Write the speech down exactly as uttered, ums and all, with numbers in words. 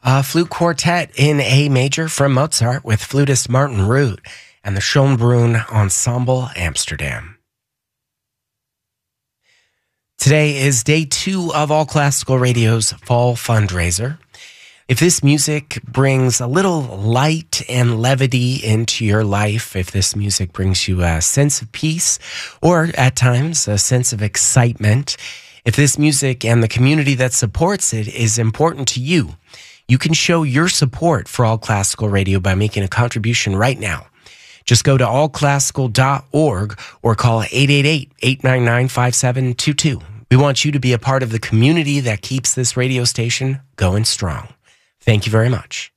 A flute quartet in A major from Mozart with flutist Martin Root and the Schönbrunn Ensemble Amsterdam. Today is day two of All Classical Radio's fall fundraiser. If this music brings a little light and levity into your life, if this music brings you a sense of peace or at times a sense of excitement, if this music and the community that supports it is important to you, you can show your support for All Classical Radio by making a contribution right now. Just go to all classical dot org or call eight eight eight, eight nine nine, five seven two two. We want you to be a part of the community that keeps this radio station going strong. Thank you very much.